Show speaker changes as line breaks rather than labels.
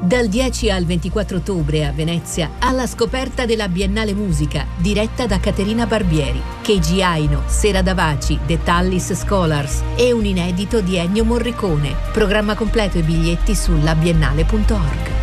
Dal 10 al 24 ottobre a Venezia, alla scoperta della Biennale Musica, diretta da Caterina Barbieri, Keiji Aino, Sera Davaci, The Tallis Scholars e un inedito di Ennio Morricone. Programma completo e biglietti su labiennale.org.